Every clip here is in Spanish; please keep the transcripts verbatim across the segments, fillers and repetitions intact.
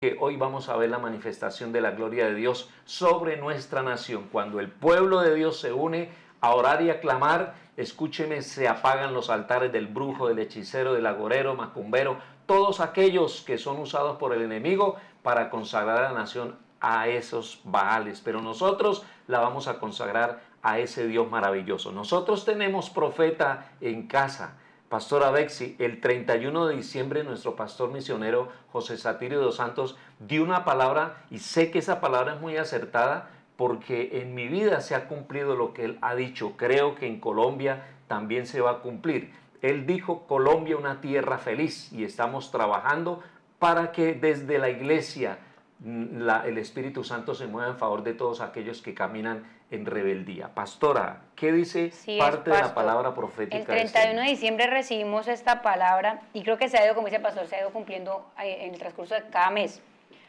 Que hoy vamos a ver la manifestación de la gloria de Dios sobre nuestra nación. Cuando el pueblo de Dios se une a orar y a clamar, escúcheme, se apagan los altares del brujo, del hechicero, del agorero, macumbero, todos aquellos que son usados por el enemigo para consagrar a la nación a esos baales. Pero nosotros la vamos a consagrar a ese Dios maravilloso. Nosotros tenemos profeta en casa. Pastora Bexi, el treinta y uno de diciembre nuestro pastor misionero José Satirio dos Santos dio una palabra, y sé que esa palabra es muy acertada porque en mi vida se ha cumplido lo que él ha dicho. Creo que en Colombia también se va a cumplir. Él dijo: Colombia, una tierra feliz, y estamos trabajando para que desde la iglesia la, el Espíritu Santo se mueva en favor de todos aquellos que caminan en rebeldía. Pastora, ¿qué dice sí, parte es, de la palabra profética? El treinta y uno de diciembre recibimos esta palabra y creo que se ha ido, como dice el pastor, se ha ido cumpliendo en el transcurso de cada mes.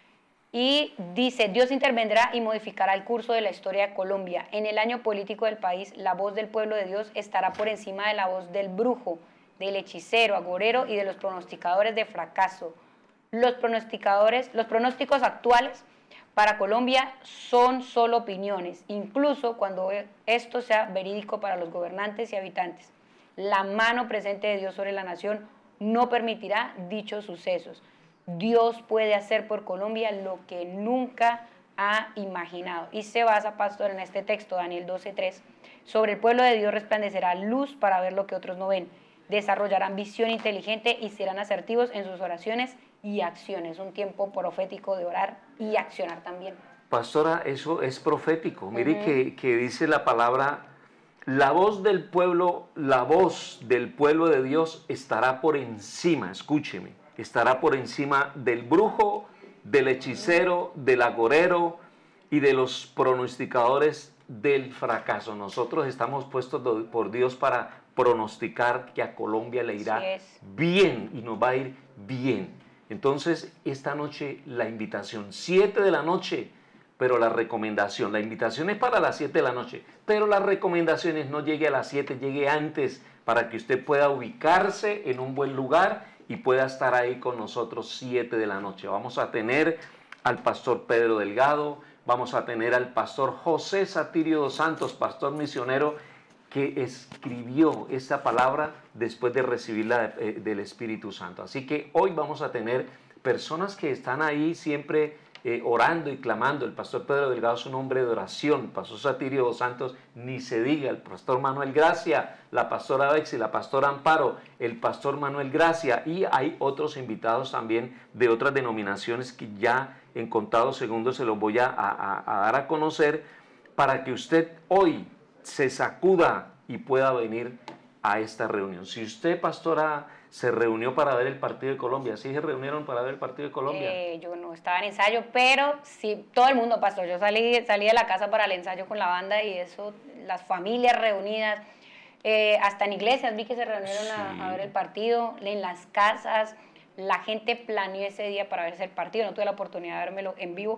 Y dice: Dios intervendrá y modificará el curso de la historia de Colombia. En el año político del país, la voz del pueblo de Dios estará por encima de la voz del brujo, del hechicero, agorero y de los pronosticadores de fracaso. Los pronosticadores, los pronósticos actuales para Colombia son solo opiniones, incluso cuando esto sea verídico para los gobernantes y habitantes. La mano presente de Dios sobre la nación no permitirá dichos sucesos. Dios puede hacer por Colombia lo que nunca ha imaginado. Y se basa, pastor, en este texto, Daniel doce tres. Sobre el pueblo de Dios resplandecerá luz para ver lo que otros no ven. Desarrollarán visión inteligente y serán asertivos en sus oraciones y acciones. Un tiempo profético de orar y accionar también. Pastora, eso es profético. Mire uh-huh. que, que dice la palabra: la voz del pueblo, la voz del pueblo de Dios estará por encima, escúcheme, estará por encima del brujo, del hechicero, del agorero y de los pronosticadores del fracaso. Nosotros estamos puestos por Dios para pronosticar que a Colombia le irá bien y nos va a ir bien. Entonces, esta noche la invitación, siete de la noche, pero la recomendación, la invitación es para las siete de la noche, pero la recomendación es: no llegue a las siete, llegue antes, para que usted pueda ubicarse en un buen lugar y pueda estar ahí con nosotros siete de la noche. Vamos a tener al pastor Pedro Delgado, vamos a tener al pastor José Satirio dos Santos, pastor misionero, que escribió esta palabra después de recibirla eh, del Espíritu Santo. Así que hoy vamos a tener personas que están ahí siempre eh, orando y clamando. El pastor Pedro Delgado es un hombre de oración, el pastor Satirio dos Santos, ni se diga, el pastor Manuel Gracia, la pastora Bexi, la pastora Amparo, el pastor Manuel Gracia, y hay otros invitados también de otras denominaciones que ya en contados segundos se los voy a, a, a dar a conocer, para que usted hoy se sacuda y pueda venir a esta reunión. Si usted, pastora, se reunió para ver el partido de Colombia, ¿sí se reunieron para ver el partido de Colombia? Eh, yo no estaba en ensayo, pero sí, todo el mundo, pastor. Yo salí, salí de la casa para el ensayo con la banda y eso, las familias reunidas, eh, hasta en iglesias vi que se reunieron sí. a, a ver el partido, en las casas, la gente planeó ese día para ver ese partido. No tuve la oportunidad de vérmelo en vivo,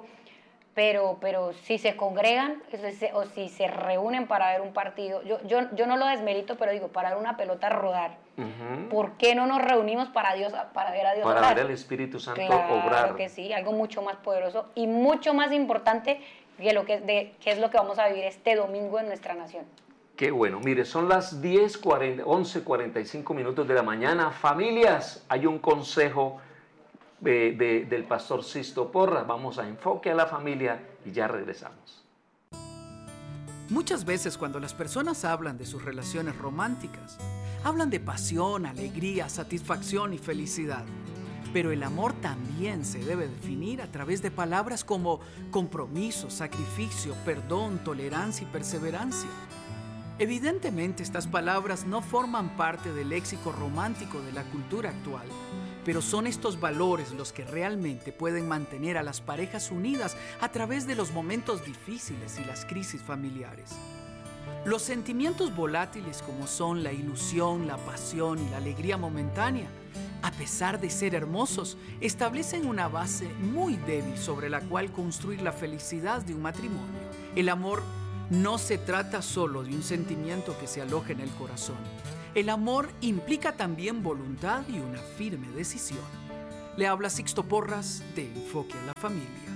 Pero, pero si se congregan o si se reúnen para ver un partido, yo, yo, yo no lo desmerito, pero digo, para ver una pelota rodar, uh-huh. ¿por qué no nos reunimos para, Dios, para ver a Dios para orar? Para ver al Espíritu Santo claro obrar. Claro que sí, algo mucho más poderoso y mucho más importante que, lo que, de, que es lo que vamos a vivir este domingo en nuestra nación. Qué bueno, mire, son las diez cuarenta, once cuarenta y cinco minutos de la mañana. Familias, hay un consejo De, de, del pastor Sisto Porras. Vamos a Enfoque a la Familia y ya regresamos. Muchas veces cuando las personas hablan de sus relaciones románticas, hablan de pasión, alegría, satisfacción y felicidad. Pero el amor también se debe definir a través de palabras como compromiso, sacrificio, perdón, tolerancia y perseverancia. Evidentemente, estas palabras no forman parte del léxico romántico de la cultura actual, pero son estos valores los que realmente pueden mantener a las parejas unidas a través de los momentos difíciles y las crisis familiares. Los sentimientos volátiles como son la ilusión, la pasión y la alegría momentánea, a pesar de ser hermosos, establecen una base muy débil sobre la cual construir la felicidad de un matrimonio. El amor no se trata solo de un sentimiento que se aloja en el corazón. El amor implica también voluntad y una firme decisión. Le habla Sixto Porras de Enfoque a la Familia.